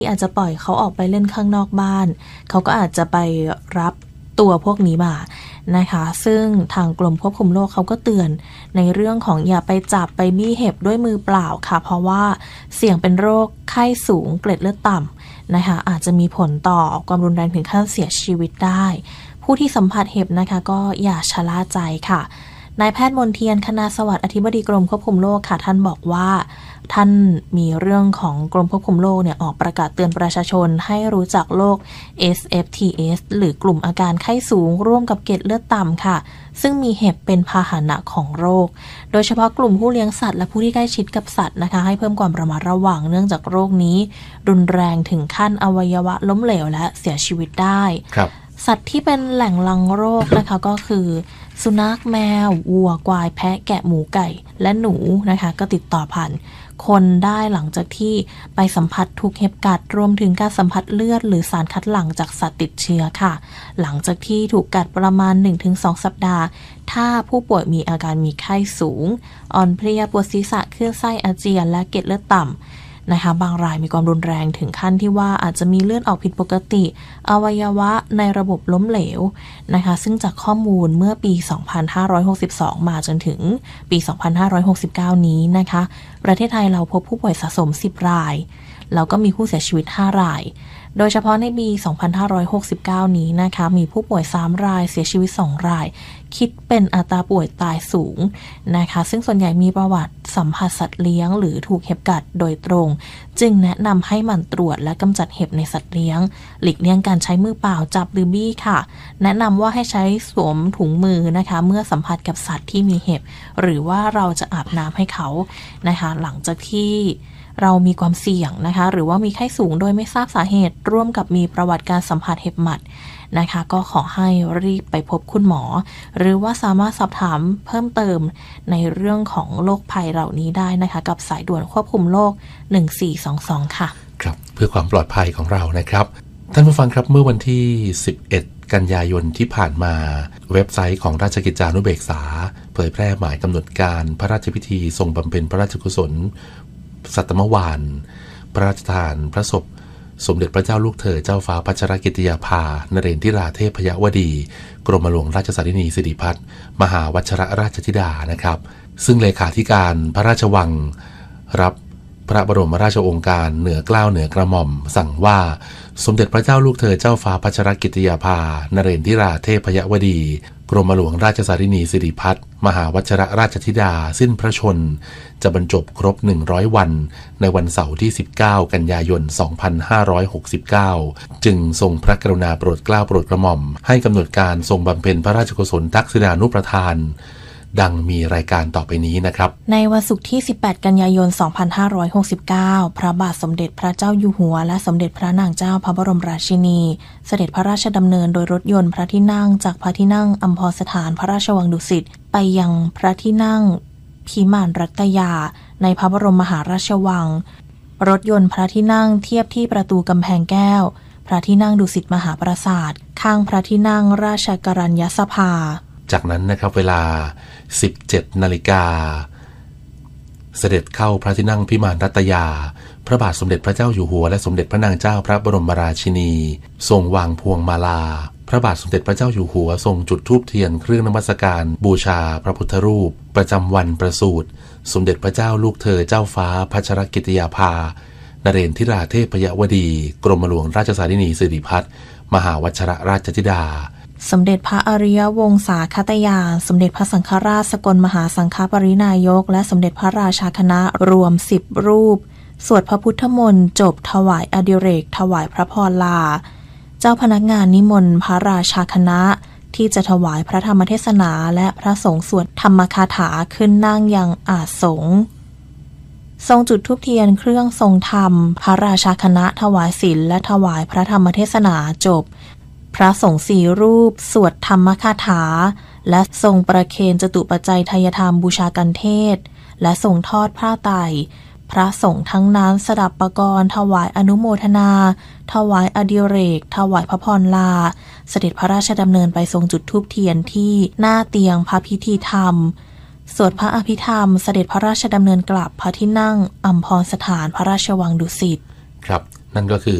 อาจจะปล่อยเขาออกไปเล่นข้างนอกบ้านเขาก็อาจจะไปรับตัวพวกนี้มานะคะซึ่งทางกรมควบคุมโรคเขาก็เตือนในเรื่องของอย่าไปจับไปบี้เห็บด้วยมือเปล่าค่ะเพราะว่าเสี่ยงเป็นโรคไข้สูงเกล็ดเลือดต่ำนะคะอาจจะมีผลต่อความรุนแรงถึงขั้นเสียชีวิตได้ผู้ที่สัมผัสเห็บนะคะก็อย่าชะล่าใจค่ะนายแพทย์มนเทียนคณาสวัสดิ์อธิบดีกรมควบคุมโรคค่ะท่านบอกว่าท่านมีเรื่องของกรมควบคุมโรคเนี่ยออกประกาศเตือนประชาชนให้รู้จักโรค SFTS หรือกลุ่มอาการไข้สูงร่วมกับเกล็ดเลือดต่ำค่ะซึ่งมีเห็บเป็นพาหนะของโรคโดยเฉพาะกลุ่มผู้เลี้ยงสัตว์และผู้ที่ใกล้ชิดกับสัตว์นะคะให้เพิ่มความระมัดระวังเนื่องจากโรคนี้รุนแรงถึงขั้นอวัยวะล้มเหลวและเสียชีวิตได้สัตว์ที่เป็นแหล่งรังโรคนะคะก็คือสุนัขแมววัวควายแพะแกะหมูไก่และหนูนะคะก็ติดต่อผ่านคนได้หลังจากที่ไปสัมผัสถูกเห็บกัดรวมถึงการสัมผัสเลือดหรือสารคัดหลั่งจากสัตว์ติดเชื้อค่ะหลังจากที่ถูกกัดประมาณ 1-2 สัปดาห์ถ้าผู้ป่วยมีอาการมีไข้สูงอ่อนเพลียปวดศีรษะคลื่นไส้อาเจียนและเกล็ดเลือดต่ำนะคะบางรายมีความรุนแรงถึงขั้นที่ว่าอาจจะมีเลือดออกผิดปกติอวัยวะในระบบล้มเหลวนะคะซึ่งจากข้อมูลเมื่อปี 2562 มาจนถึงปี 2569 นี้นะคะประเทศไทยเราพบผู้ป่วยสะสม 10 รายแล้วก็มีผู้เสียชีวิต 5 รายโดยเฉพาะในปี 2569 นี้นะคะมีผู้ป่วย 3 รายเสียชีวิต 2 รายคิดเป็นอัตราป่วยตายสูงนะคะซึ่งส่วนใหญ่มีประวัติสัมผัสสัตว์เลี้ยงหรือถูกเห็บกัดโดยตรงจึงแนะนำให้หมั่นตรวจและกำจัดเห็บในสัตว์เลี้ยงหลีกเลี่ยงการใช้มือเปล่าจับหรือบี้ค่ะแนะนำว่าให้ใช้สวมถุงมือนะคะเมื่อสัมผัสกับสัตว์ที่มีเห็บหรือว่าเราจะอาบน้ำให้เขานะคะหลังจากที่เรามีความเสี่ยงนะคะหรือว่ามีไข้สูงโดยไม่ทราบสาเหตุร่วมกับมีประวัติการสัมผัสเห็บหมัดนะคะก็ขอให้รีบไปพบคุณหมอหรือว่าสามารถสอบถามเพิ่มเติมในเรื่องของโรคภัยเหล่านี้ได้นะคะกับสายด่วนควบคุมโรค1422ค่ะครับเพื่อความปลอดภัยของเรานะครับท่านผู้ฟังครับเมื่อวันที่11กันยายนที่ผ่านมาเว็บไซต์ของราชกิจจานุเบกษาเผยแพร่หมายกำหนดการพระราชพิธีทรงบำเพ็ญพระราชกุศลสัตมวานพระราชทานพระศพสมเด็จพระเจ้าลูกเธอเจ้าฟ้าพัชรกิติยาภานเรนทิราเทพยวดีกรมหลวงราชสารินีสิริพัฒน์มหาวชรราชธิดานะครับซึ่งเลขาธิการพระราชวังรับพระบรมราชโองการเหนือเกล้าเหนือกระหม่อมสั่งว่าสมเด็จพระเจ้าลูกเธอเจ้าฟ้าพัชรกิติยาภานเรนทิราเทพยวดีกรมหลวงราชสารินีสิริพัฒน์มหาวชรราชธิดาสิ้นพระชนจะบรรจบครบ100วันในวันเสาร์ที่19กันยายน2569จึงทรงพระกรุณาโปรดเกล้าโปรดกระหม่อมให้กำหนดการทรงบำเพ็ญพระราชกุศลทักษิณานุประทานดังมีรายการต่อไปนี้นะครับในวันศุกร์ที่18กันยายน2569พระบาทสมเด็จพระเจ้าอยู่หัวและสมเด็จพระนางเจ้าพระบรมราชินีเสด็จพระราชดำเนินโดยรถยนต์พระที่นั่งจากพระที่นั่งอัมพรสถานพระราชวังดุสิตไปยังพระที่นั่งพิมานรัตยาในพระบรมมหาราชวังรถยนต์พระที่นั่งเทียบที่ประตูกำแพงแก้วพระที่นั่งดุสิตมหาปราสาทข้างพระที่นั่งราชกรัญญสภาจากนั้นนะครับเวลา 17 นาฬิกาเสด็จเข้าพระที่นั่งพิมานรัตยาพระบาทสมเด็จพระเจ้าอยู่หัวและสมเด็จพระนางเจ้าพระบรมราชินีทรงวางพวงมาลาพระบาทสมเด็จพระเจ้าอยู่หัวทรงจุดธูปเทียนเครื่องนมัสการบูชาพระพุทธรูปประจำวันประสูติสมเด็จพระเจ้าลูกเธอเจ้าฟ้าพัชรกิติยาภานเรนทิราเทพยวดีกรมหลวงราชสารินีสิริพัฒน์มหาวชรราชธิดาสมเด็จพระอริยวงศาคตยานสมเด็จพระสังฆราชสกลมหาสังฆปรินายกและสมเด็จพระราชาคณะรวม10รูปสวดพระพุทธมนต์จบถวายอดิเรกถวายพระพรลาเจ้าพนักงานนิมนต์พระราชาคณะที่จะถวายพระธรรมเทศนาและพระสงฆ์สวดธรรมคาถาขึ้นนั่งยังอาสงฆ์ทรงจุดธูปเทียนเครื่องทรงธรรมพระราชาคณะถวายศีลและถวายพระธรรมเทศนาจบพระสงฆ์4รูปสวดธรรมคาถาและทรงประเคนจตุปัจจัยทายธรรมบูชากันเทศและทรงทอดผ้าไตรพระสงฆ์ทั้งนั้นสดับปกรณ์ถวายอนุโมทนาถวายอดิเรกถวายพระพรลาเสด็จพระราชดำเนินไปทรงจุดธูปเทียนที่หน้าเตียงพระพิธีธรรมสวดพระอภิธรรมเสด็จพระราชดำเนินกลับพระที่นั่งอัมพรสถานพระราชวังดุสิตครับนั่นก็คือ